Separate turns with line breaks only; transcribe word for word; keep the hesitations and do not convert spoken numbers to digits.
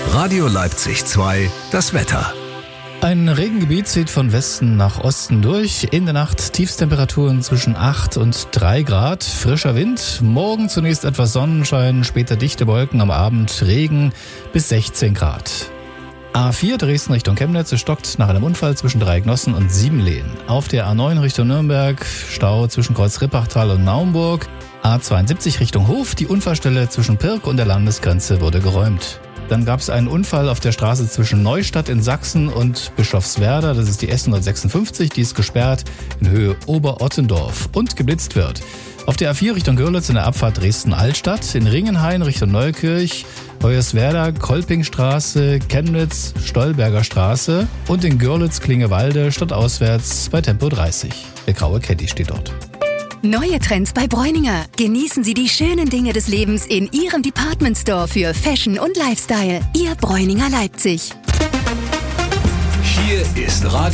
Radio Leipzig zwei, das Wetter.
Ein Regengebiet zieht von Westen nach Osten durch. In der Nacht Tiefstemperaturen zwischen acht und drei Grad. Frischer Wind. Morgen zunächst etwas Sonnenschein, später dichte Wolken, am Abend Regen bis sechzehn Grad. A vier Dresden Richtung Chemnitz stockt nach einem Unfall zwischen Dreiecknossen und Siebenlehen. Auf der A neun Richtung Nürnberg Stau zwischen Kreuz Rippachtal und Naumburg. A zweiundsiebzig Richtung Hof. Die Unfallstelle zwischen Pirk und der Landesgrenze wurde geräumt. Dann gab es einen Unfall auf der Straße zwischen Neustadt in Sachsen und Bischofswerda. Das ist die S hundertsechsundfünfzig, die ist gesperrt in Höhe Oberottendorf und geblitzt wird. Auf der A vier Richtung Görlitz in der Abfahrt Dresden-Altstadt, in Ringenhain Richtung Neukirch, Hoyerswerda, Kolpingstraße, Chemnitz, Stolberger Straße und in Görlitz-Klingewalde stadtauswärts bei Tempo dreißig. Der graue Caddy steht dort.
Neue Trends bei Bräuninger. Genießen Sie die schönen Dinge des Lebens in Ihrem Department Store für Fashion und Lifestyle. Ihr Bräuninger Leipzig.
Hier ist Radio